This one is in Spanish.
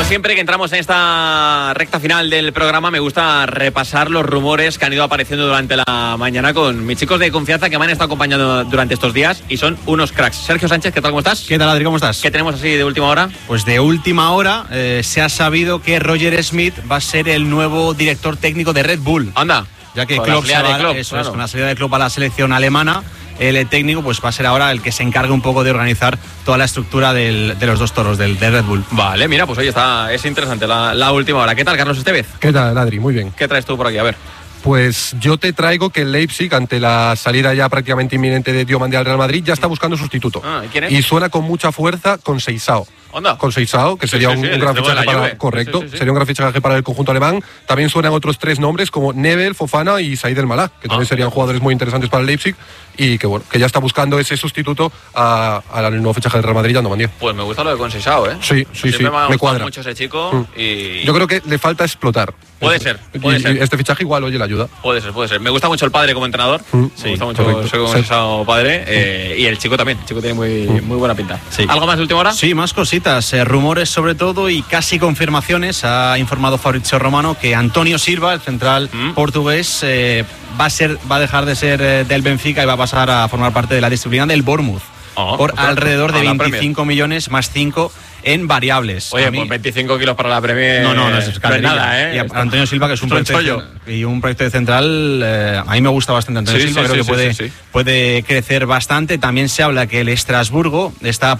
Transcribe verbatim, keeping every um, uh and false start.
siempre que entramos en esta recta final del programa me gusta repasar los rumores que han ido apareciendo durante la mañana con mis chicos de confianza que me han estado acompañando durante estos días y son unos cracks. Sergio Sánchez, ¿qué tal? ¿Cómo estás? ¿Qué tal, Adri? ¿Cómo estás? ¿Qué tenemos así de última hora? Pues de última hora eh, se ha sabido que Roger Smith va a ser el nuevo director técnico de Red Bull. Anda. Ya que con Klopp, la salida va, de Klopp, eso claro. es, con la salida de Klopp a la selección alemana, el técnico pues va a ser ahora el que se encargue un poco de organizar toda la estructura del, de los dos toros del, de Red Bull. Vale, mira, pues oye, está, es interesante la, la última hora. ¿Qué tal, Carlos Estevez? ¿Qué tal, Adri? Muy bien. ¿Qué traes tú por aquí? A ver. Pues yo te traigo que el Leipzig, ante la salida ya prácticamente inminente de Diomande al Real Madrid, ya está buscando sustituto. Ah, ¿y quién es? Y suena con mucha fuerza con Seisao. Onda. Con Seisao, que Sí, sería sí, un, sí, un el gran extremo de fichaje la para Juve. correcto, Sí, sí, sí. sería un gran fichaje para el conjunto alemán. También suenan otros tres nombres como Nebel, Fofana y Said El Malak, que también Ah, serían jugadores muy interesantes para el Leipzig y que bueno, que ya está buscando ese sustituto a- al nuevo fichaje del Real Madrid, Yando Mandier. Pues me gusta lo de Conceição, ¿eh? Sí, sí, Siempre sí, me ha me gustado cuadra. mucho ese chico Mm. y... Yo creo que le falta explotar. Puede Eso. ser, puede y, ser. y este fichaje igual, oye, le ayuda. Puede ser, puede ser. Me gusta mucho el padre como entrenador. Mm, Me sí, gusta mucho correcto. soy como Sí. ese padre. eh, y el chico también. El chico tiene muy, muy buena pinta. Sí. ¿Algo más de última hora? Sí, más cositas, eh, rumores sobre todo y casi confirmaciones. Ha informado Fabrizio Romano que Antonio Silva, el central Mm. portugués, eh, va a ser, va a dejar de ser eh, del Benfica y va a pasar a formar parte de la disciplina del Bournemouth. Oh, por ostras, alrededor de a la veinticinco millones más cinco en variables. Oye, A mí- pues veinticinco kilos para la Premier. No, no, no es no escalerilla. es nada, ¿eh? Y a- Antonio Silva, que es un, Es un proyecto, chollo. de, y un proyecto de central, eh, a mí me gusta bastante Antonio Sí, Silva, sí, creo sí, que sí, puede, sí, sí. puede crecer bastante. También se habla que el Estrasburgo está